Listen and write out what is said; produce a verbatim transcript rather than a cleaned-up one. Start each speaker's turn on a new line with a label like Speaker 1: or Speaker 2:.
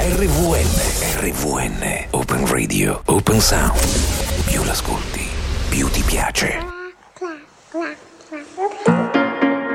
Speaker 1: R V N, R V N, Open Radio, Open Sound. Più l'ascolti, più ti piace.